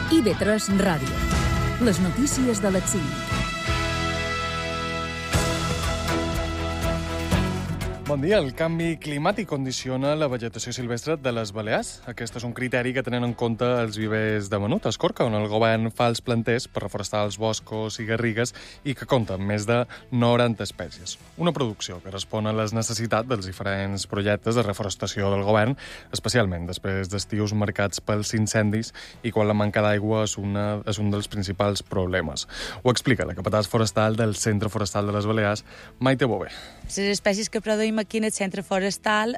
IB3 Ràdio. Les notícies de les 5. Bon dia. El canvi climàtic condiciona la vegetació silvestre de les Balears. Aquest és un criteri que tenen en compte els vivers de Menut, a Escorca, on el govern fa els planters per reforestar els boscos i garrigues i que compta amb més de 90 espècies. Una producció que respon a les necessitats dels diferents projectes de reforestació del govern, especialment després d'estius marcats pels incendis i quan la manca d'aigua és un dels principals problemes. Ho explica la capataz forestal del Centre Forestal de les Balears, Maite Bové. Les espècies que produïm aquí en el centre forestal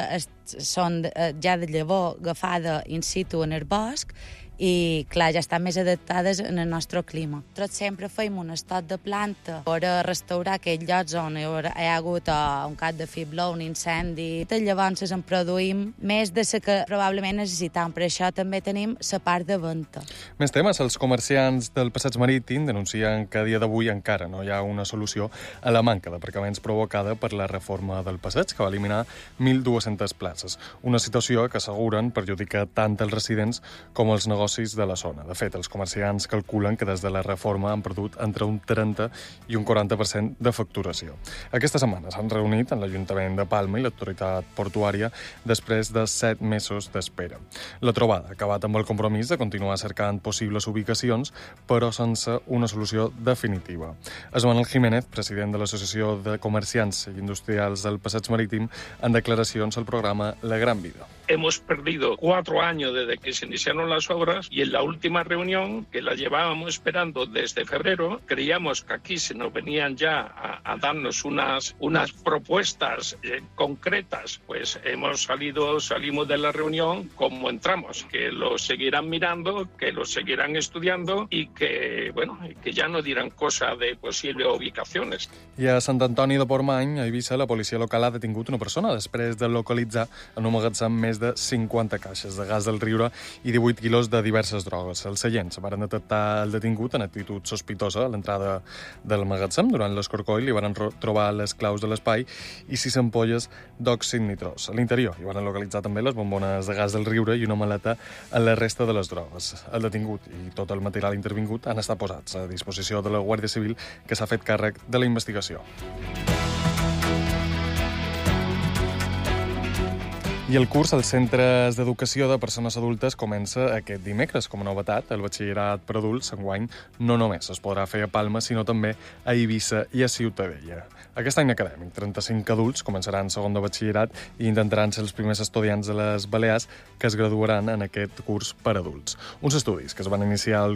són ja de llavor agafada in situ en el bosc i, clar, ja estan més adaptades en el nostre clima. Tots sempre feim un estat de planta per restaurar aquells llocs on hi ha hagut un cap de fibló, un incendi. Llavors en produïm més de la que probablement necessitam. Per això també tenim la part de venda. Més temes. Els comerciants del passeig marítim denuncien que a dia d'avui encara no hi ha una solució a la manca d'aparcaments provocada per la reforma del passeig, que va eliminar 1.200 places. Una situació que asseguren perjudica tant els residents com els negocis de la zona. De fet, els comerciants calculen que des de la reforma han perdut entre un 30 i un 40% de facturació. Aquesta setmana s'han reunit en l'Ajuntament de Palma i l'autoritat portuària després de 7 mesos d'espera. La trobada ha acabat amb el compromís de continuar cercant possibles ubicacions, però sense una solució definitiva. Manuel Jiménez, president de l'Associació de Comerciants i Industrials del Passeig Marítim, en declaracions al programa La Gran Vida. Hemos perdido 4 años desde que se iniciaron las obras y en la última reunión, que la llevábamos esperando desde febrero, creíamos que aquí se nos venían ya a darnos unas propuestas concretas. Pues salimos de la reunión como entramos, que lo seguirán mirando, que lo seguirán estudiando y que ya no dirán cosa de posibles ubicaciones. I a Sant Antoni de Portmany, a Eivissa, la policia local ha detingut una persona després de localitzar en un magatzem més de 50 caixes de gas del Riure i 18 quilos de diverses drogues. Els seients van detectar el detingut en actitud sospitosa a l'entrada del magatzem. Durant l'escorcoll li van trobar les claus de l'espai i 6 ampolles d'òxid nitrós. A l'interior hi van localitzar també les bombones de gas del Riure i una maleta amb la resta de les drogues. El detingut i tot el material intervingut han estat posats a disposició de la Guàrdia Civil, que s'ha fet càrrec de la investigació. I el curs als centres d'educació de persones adultes comença aquest dimecres. Com a novetat, el batxillerat per adults enguany no només es podrà fer a Palma, sinó també a Eivissa i a Ciutadella. Aquest any acadèmic, 35 adults començaran segon de batxillerat i intentaran ser els primers estudiants de les Balears que es graduaran en aquest curs per adults. Uns estudis que es van iniciar el